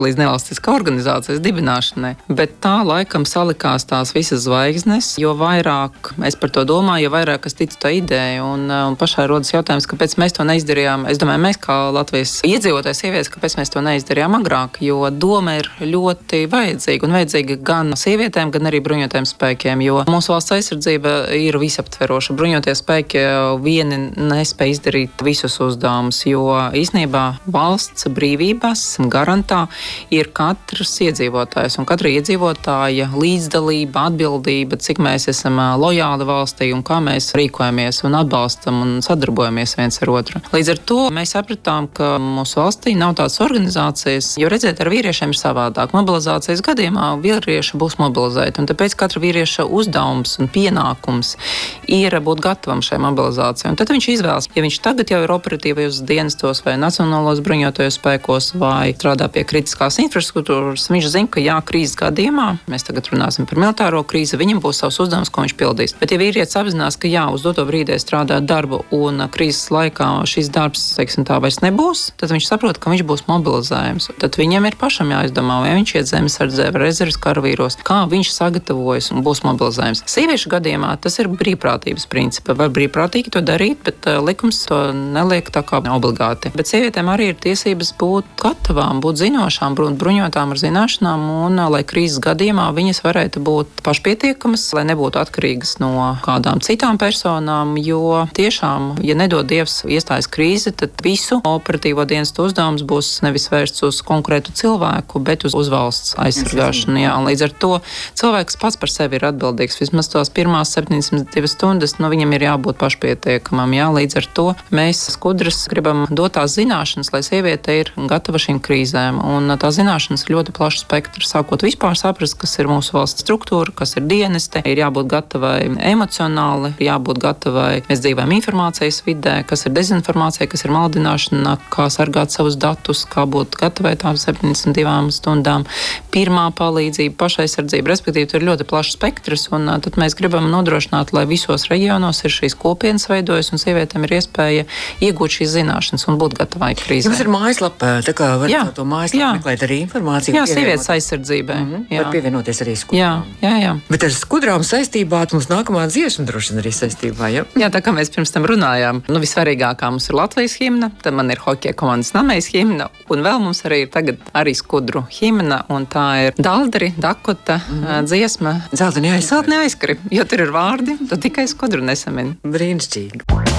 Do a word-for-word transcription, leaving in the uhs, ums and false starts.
līdz nevalstiskai organizācijas dibināšanai. Bet tā laikam salikās tās visas zvaigznes, jo vairāk es par to domāju, jo vairāk es ticu tā ideja. Un, un pašai rodas jautājums, kāpēc mēs to neizdarījām. Es domāju, mēs kā Latvijas iedzīvotāji sievietes, kāpēc mēs to neizdarījām agrāk, jo doma ir ļoti vajadzīga un vajadzīga gan sievietēm, gan arī bruņotajiem spēkiem, jo mūsu valsts aizsardzība ir visaptveroša. Bruņotie spēki vieni nespēj izdarīt visus uzdevumus, jo īstenībā valsts brīvības garantā ir katrs iedzīvotājs un katra iedzīvotāja līdzdalība, atbildība, cik mēs esam lojāli valstī un kā mēs rīkojamies un atbalstam un sadarbojamies viens ar otru. Līdz ar to mēs sapratām, ka mūsu valstī nav tādas organizācijas, jo redziet, ar vīriešiem ir savādāk. Mobilizācijas gadījumā vīrieši būs mobilizēti, un tāpēc katra vīrieša uzdevums un pienākums ir būt gatavam šai mobilizācijai. Un tad viņš izvēlas, ja viņš tagad jau ir operatīvajos dienestos vai nacionālos bruņotajos spēkos vai strādā pie kritiskās infrastruktūras, viņš zina, ka jā, krīzes gadījumā, mēs tagad runāsim par militāro krīzi, viņam būs savs uzdevums, ko viņš pildīs. Bet ja vīrietis apzinās, ka jā, uz doto brīdī strādāt darbu un krīzes laikā šis darbs, teiksim tā, vairs nebūs, tad viņš saprot, ka viņš būs mobilizējams. Tad viņam ir pašam jāizdomā, vai viņš iet zemesardzē vai rezerves karavīros, kā viņš sagatavojas un būs mobilizējams. Sieviešu gadījumā tas ir brīvprātības principa. Var brīvprātīgi to darīt, bet uh, likums to neliek tā kā obligāti. Bet sievietēm arī ir tiesības būt gatavām, būt zinošām, bruņotām ar zināšanām, un lai krīzes gadījumā viņas varētu būt pašpietiekamas, lai nebūtu atkarīgas no kādām citām personām, jo tiešām, ja nedod Dievs iestājas krīze, tad visu operatīvo dienestu uzdevums būs nevis vērsts uz konkrētu cilvēku, bet uz, uz valsts aizsargāšanu. Jā, līdz ar to cilvēks pats par sevi ir atbildīgs. Vismaz tās pirmās septiņdesmit divas stundas, nu, viņam ir jābūt pašpietiekamam. Jā, līdz ar to mēs skudras gribam dot tās zināšanas, lai sieviete ir gatava šīm krīzēm. Un tās zināšanas ir ļoti plašs spektrs, sākot vispār saprast, kas ir mūsu valsts struktūra, kas ir dienesti, ir jābūt gatavai emocionāli, jābūt gatavai, mēs dzīvojam informācijas vidē, kas ir dezinformācija, kas ir maldināšana, kā sargāt savus datus, kā būt gatavai tām septiņdesmit divām stundām, pirmā palīdzība, pašaizsardzība, respektīvi, tur ir ļoti plašs spektrs, un tad mēs gribam nodrošināt, lai visos reģionos ir šīs kopienas veidojas, un sievietēm ir iespēja iegūt šīs zināšanas un būt gatavai krīzē. Jums ir mājaslapa, tā kā var jā, to mājaslapu meklēt arī informāciju. Jā, sievietes aizsardzībai. Mm-hmm. Var pievienoties arī skudrām. Jā, jā, jā. Bet ar skudrām saistībā mums nākamā dziesma droši vien arī saistībā, ja? Jā, tā kā mēs pirms tam runājām, nu visvarīgākā mums ir Latvijas himna, tad man ir hokeja komandas Namejas himna, un vēl mums arī ir tagad arī skudru himna, un tā ir Daldri, Dakota mm-hmm. dziesma. Zelteni aizskari. Zelteni aizskari, jo tur ir vārdi, tu tikai skudru nesamini. Brīnišķīgi.